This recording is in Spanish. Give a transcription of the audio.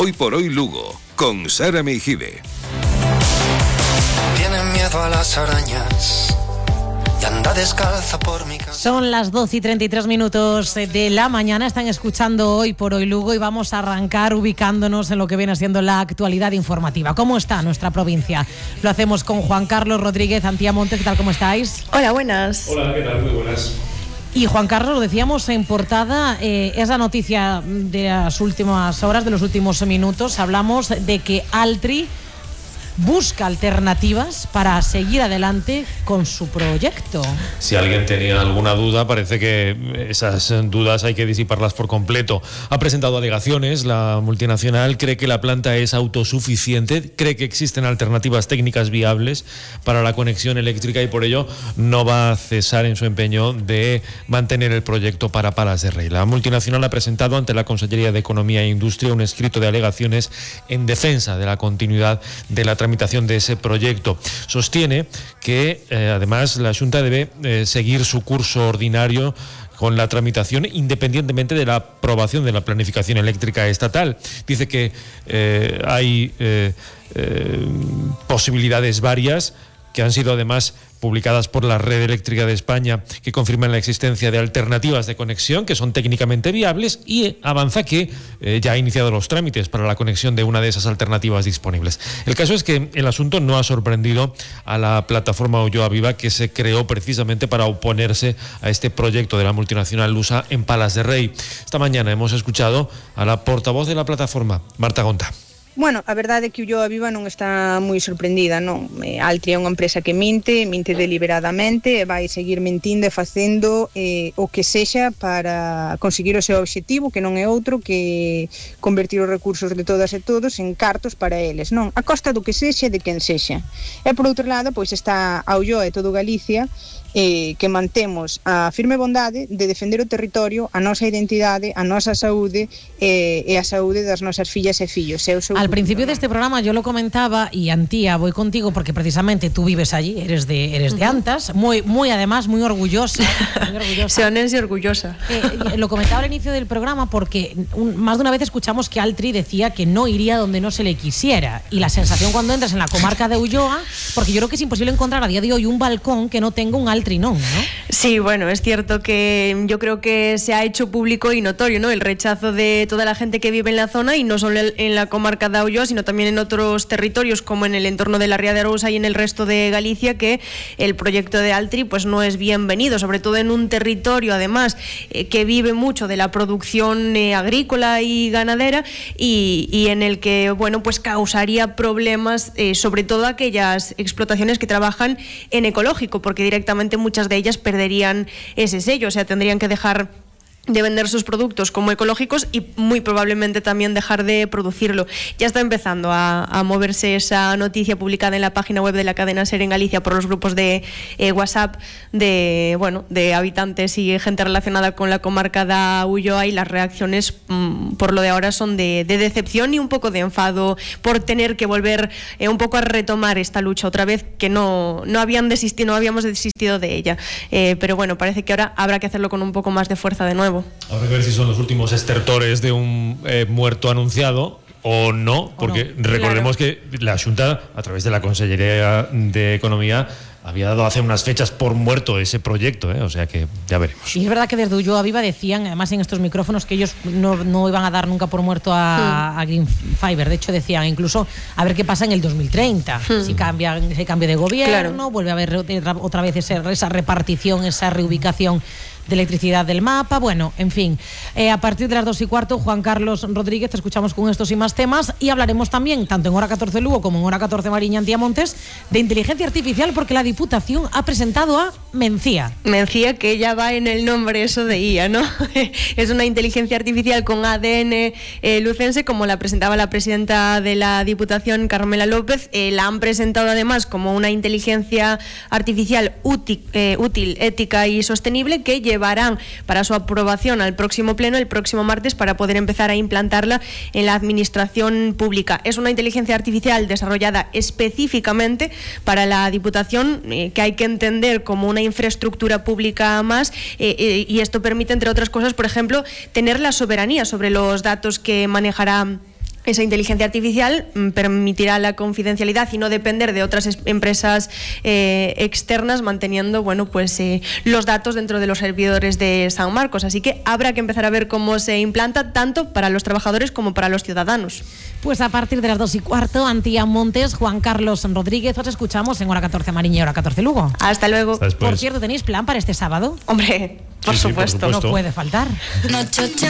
Hoy por hoy Lugo, con Sara Meijide. Tienen miedo a las arañas y anda descalza por mi casa. Son las 12:33 de la mañana. Están escuchando Hoy por Hoy Lugo y vamos a arrancar ubicándonos en lo que viene siendo la actualidad informativa. ¿Cómo está nuestra provincia? Lo hacemos con Juan Carlos Rodríguez, Antía Montes. ¿Qué tal? ¿Cómo estáis? Hola, buenas. Hola, ¿qué tal? Muy buenas. Y Juan Carlos, lo decíamos en portada, es la noticia de las últimas horas, de los últimos minutos. Hablamos de que Altri busca alternativas para seguir adelante con su proyecto. Si alguien tenía alguna duda, parece que esas dudas hay que disiparlas por completo. Ha presentado alegaciones, la multinacional cree que la planta es autosuficiente, cree que existen alternativas técnicas viables para la conexión eléctrica y por ello no va a cesar en su empeño de mantener el proyecto para Palas de Rey. La multinacional ha presentado ante la Consellería de Economía e Industria un escrito de alegaciones en defensa de la continuidad de la tramitación de ese proyecto. Sostiene que además la Xunta debe seguir su curso ordinario con la tramitación independientemente de la aprobación de la planificación eléctrica estatal. Dice que hay posibilidades varias que han sido además publicadas por la Red Eléctrica de España, que confirman la existencia de alternativas de conexión que son técnicamente viables, y avanza que ya ha iniciado los trámites para la conexión de una de esas alternativas disponibles. El caso es que el asunto no ha sorprendido a la plataforma Ulloa Viva, que se creó precisamente para oponerse a este proyecto de la multinacional lusa en Palas de Rey. Esta mañana hemos escuchado a la portavoz de la plataforma, Marta Gonta. Bueno, a verdade é que Ulloa Viva non está moi sorprendida, non? Altri é unha empresa que minte deliberadamente e vai seguir mentindo e facendo o que sexa para conseguir o seu obxectivo, que non é outro que convertir os recursos de todas e todos en cartos para eles, non? A costa do que sexa e de quen sexa. E por outro lado, pois está a Ulloa e todo Galicia que mantemos a firme bondade de defender o territorio, a nosa identidade, a nosa saúde e a saúde das nosas fillas e fillos. Al principio de este programa yo lo comentaba, y Antía, voy contigo porque precisamente tú vives allí, eres de Antas, muy además muy orgullosa. Seonense orgullosa. Lo comentaba al inicio del programa porque más de una vez escuchamos que Altri decía que no iría donde no se le quisiera, y la sensación cuando entras en la comarca de Ulloa, porque yo creo que es imposible encontrar a día de hoy un balcón que no tenga un Altri, ¿no? Sí, bueno, es cierto que yo creo que se ha hecho público y notorio, ¿no?, el rechazo de toda la gente que vive en la zona, y no solo en la comarca de Ulloa, sino también en otros territorios como en el entorno de la Ría de Arousa y en el resto de Galicia, que el proyecto de Altri pues no es bienvenido, sobre todo en un territorio además que vive mucho de la producción agrícola y ganadera, y en el que, bueno, pues causaría problemas sobre todo aquellas explotaciones que trabajan en ecológico, porque directamente muchas de ellas perderían ese sello, o sea, tendrían que dejar de vender sus productos como ecológicos y muy probablemente también dejar de producirlo. Ya está empezando a moverse esa noticia publicada en la página web de la cadena SER en Galicia por los grupos de WhatsApp de habitantes y gente relacionada con la comarca de Ulloa, y las reacciones por lo de ahora son de decepción y un poco de enfado por tener que volver un poco a retomar esta lucha otra vez, que no habíamos desistido de ella, pero bueno, parece que ahora habrá que hacerlo con un poco más de fuerza de nuevo. Habrá que ver si son los últimos estertores de un muerto anunciado o no, porque recordemos que la Xunta, a través de la Consellería de Economía, había dado hace unas fechas por muerto ese proyecto, o sea que ya veremos. Y es verdad que desde Ulloa Viva decían, además en estos micrófonos, que ellos no iban a dar nunca por muerto a Green Fiber. De hecho decían incluso a ver qué pasa en el 2030, si cambia de gobierno, claro, vuelve a haber otra vez esa repartición, esa reubicación de electricidad del mapa. Bueno, en fin, a partir de las 2:15, Juan Carlos Rodríguez, te escuchamos con estos y más temas, y hablaremos también, tanto en Hora 14 Lugo como en Hora 14 Mariña, Antía Montes, de inteligencia artificial, porque la Diputación ha presentado a Mencía. Mencía, que ya va en el nombre eso de IA, ¿no? Es una inteligencia artificial con ADN lucense, como la presentaba la presidenta de la Diputación, Carmela López. La han presentado además como una inteligencia artificial útil, ética y sostenible, que llevarán para su aprobación al próximo pleno, el próximo martes, para poder empezar a implantarla en la administración pública. Es una inteligencia artificial desarrollada específicamente para la Diputación, que hay que entender como una infraestructura pública más, y esto permite, entre otras cosas, por ejemplo, tener la soberanía sobre los datos que manejará Esa inteligencia artificial permitirá la confidencialidad y no depender de otras empresas externas, manteniendo los datos dentro de los servidores de San Marcos. Así que habrá que empezar a ver cómo se implanta tanto para los trabajadores como para los ciudadanos. Pues a partir de las 2:15, Antía Montes, Juan Carlos Rodríguez, os escuchamos en Hora 14 Mariña y Hora 14 Lugo. Hasta luego. Por cierto, ¿tenéis plan para este sábado? Hombre, por supuesto. No puede faltar. Noche